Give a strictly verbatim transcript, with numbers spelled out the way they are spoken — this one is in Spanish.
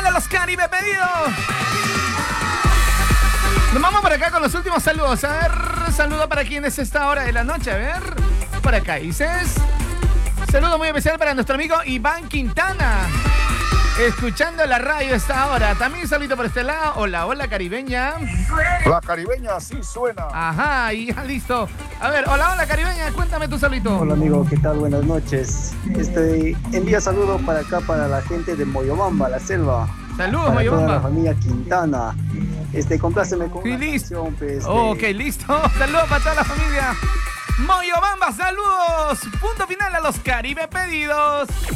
a los Caribe Pedidos. Nos vamos por acá con los últimos saludos. A ver, saludo para quien es esta hora de la noche. A ver, por acá dices. Saludo muy especial para nuestro amigo Iván Quintana, escuchando la radio a esta hora. También saludo por este lado. Hola, hola, caribeña. La caribeña sí suena. Ajá, y ya listo. A ver, hola, hola, caribeña, cuéntame tu saludito. Hola amigo, ¿qué tal? Buenas noches. Este, envía saludos para acá, para la gente de Moyobamba, la selva. Saludos, para Moyobamba. Toda la familia Quintana. Este, compláceme con Sí, una listo. canción, pues, este... Ok, listo. Saludos para toda la familia Moyobamba, saludos. Punto final a los Caribe Pedidos.